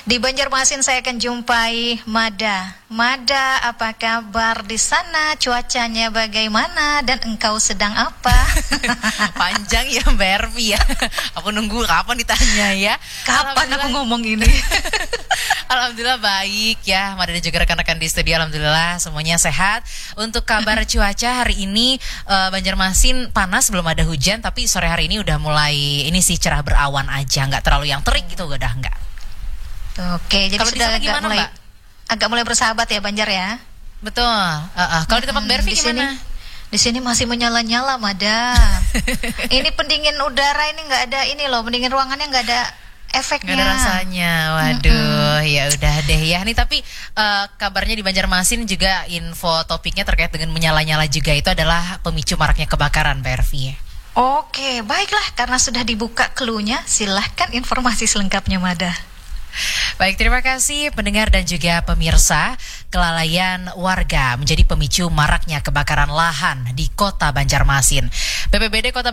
Di Banjarmasin saya akan jumpai Mada. Mada, apa kabar di sana? Cuacanya bagaimana? Dan engkau sedang apa? Panjang ya Mbak Ervi ya. Aku nunggu kapan ditanya ya. Kapan aku ngomong ini? Alhamdulillah baik ya. Mada dan juga rekan-rekan di studio, alhamdulillah semuanya sehat. Untuk kabar cuaca hari ini Banjarmasin panas, belum ada hujan, tapi sore hari ini udah mulai ini sih cerah berawan aja, nggak terlalu yang terik gitu, udah enggak. Oke, jadi Kalau di sudah sana gimana, Mbak? agak mulai bersahabat ya Banjar ya. Betul. Kalau di tempat Bervi gimana? Di sini masih menyala-nyala, Mada. Ini pendingin udara ini nggak ada ini loh, pendingin ruangannya nggak ada efeknya. Nggak ada rasanya. Waduh, ya udah deh ya. Nih tapi kabarnya di Banjarmasin juga info topiknya terkait dengan menyala-nyala juga, itu adalah pemicu maraknya kebakaran, Bervi ya. Oke, baiklah, karena sudah dibuka clue-nya, silahkan informasi selengkapnya, Mada. Baik, terima kasih pendengar dan juga pemirsa. Kelalaian warga menjadi pemicu maraknya kebakaran lahan di Kota Banjarmasin. BPBD Kota